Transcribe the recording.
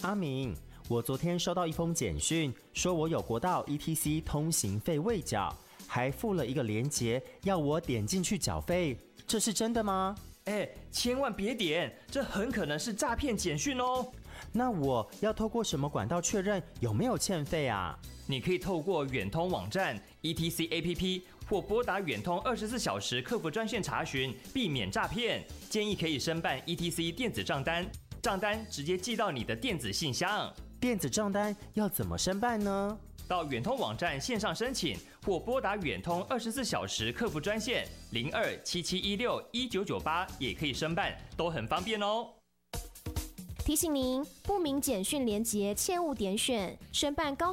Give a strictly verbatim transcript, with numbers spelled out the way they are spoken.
阿明，我昨天收到一封简讯，说我有国道 E T C 通行费未缴，还附了一个连结，要我点进去缴费，这是真的吗？ 哎，千万别点，这很可能是诈骗简讯哦。 那我要透过什么管道确认有没有欠费啊？ 你可以透过远通网站、E T C A P P 或拨打远通二十四小时客服专线查询，避免诈骗。建议可以申办 E T C 电子账单，账单直接寄到你的电子信箱。 电子账单要怎么申办呢？ 到远通网站线上申请，或拨打远通二十四小时客服专线零二七七一六一九九八，也可以申办，都很方便哦。 提醒您，不明简讯连结切勿点选，申办高